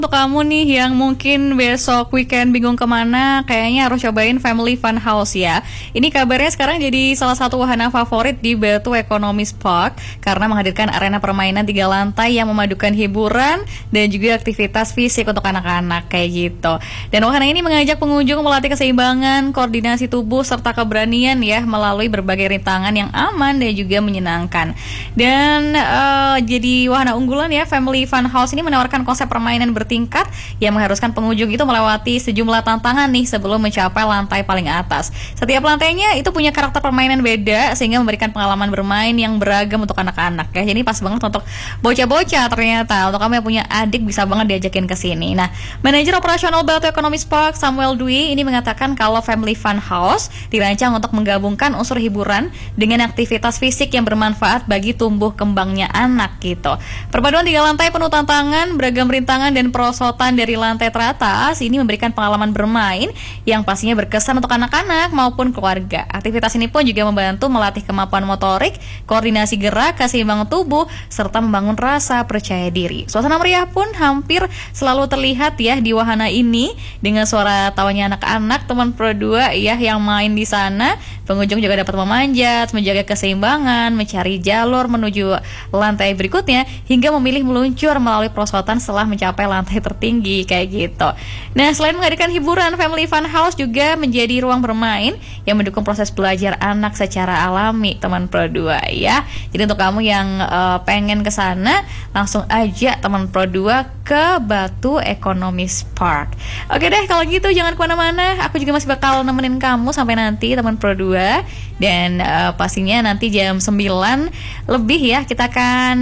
Untuk kamu nih yang mungkin besok weekend bingung kemana, kayaknya harus cobain Family Fun House ya. Ini kabarnya sekarang jadi salah satu wahana favorit di Batu Economies Park karena menghadirkan arena permainan 3 lantai yang memadukan hiburan dan juga aktivitas fisik untuk anak-anak kayak gitu. Dan wahana ini mengajak pengunjung melatih keseimbangan, koordinasi tubuh serta keberanian ya melalui berbagai rintangan yang aman dan juga menyenangkan. Dan jadi wahana unggulan ya, Family Fun House ini menawarkan konsep permainan tingkat yang mengharuskan pengunjung itu melewati sejumlah tantangan nih sebelum mencapai lantai paling atas. Setiap lantainya itu punya karakter permainan beda sehingga memberikan pengalaman bermain yang beragam untuk anak-anak ya. Jadi pas banget untuk bocah-bocah ternyata. Untuk kamu yang punya adik bisa banget diajakin ke sini. Nah, manajer operasional Batu Economies Park Samuel Dwi ini mengatakan kalau Family Fun House dirancang untuk menggabungkan unsur hiburan dengan aktivitas fisik yang bermanfaat bagi tumbuh kembangnya anak gitu. Perpaduan 3 lantai penuh tantangan, beragam rintangan dan perosotan dari lantai teratas ini memberikan pengalaman bermain yang pastinya berkesan untuk anak-anak maupun keluarga. Aktivitas ini pun juga membantu melatih kemampuan motorik, koordinasi gerak, keseimbangan tubuh, serta membangun rasa percaya diri. Suasana meriah pun hampir selalu terlihat ya di wahana ini dengan suara tawanya anak-anak, teman Pro 2 ya yang main di sana. Pengunjung juga dapat memanjat, menjaga keseimbangan, mencari jalur menuju lantai berikutnya hingga memilih meluncur melalui perosotan setelah mencapai lantai tertinggi kayak gitu. Nah, selain menghadirkan hiburan, Family Fun House juga menjadi ruang bermain yang mendukung proses belajar anak secara alami, teman Pro 2 ya. Jadi untuk kamu yang pengen ke sana, langsung aja teman Pro 2 ke Batu Economies Park. Oke deh, kalau gitu jangan kemana-mana. Aku juga masih bakal nemenin kamu sampai nanti teman Pro 2. Dan pastinya nanti jam 9 lebih ya kita akan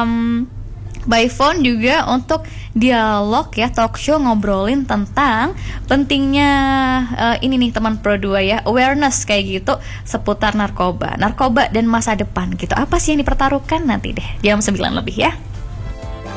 by phone juga untuk dialog ya, talk show ngobrolin tentang pentingnya ini nih teman Pro 2 ya, awareness kayak gitu seputar narkoba dan masa depan gitu. Apa sih yang dipertaruhkan nanti deh jam 9 lebih ya.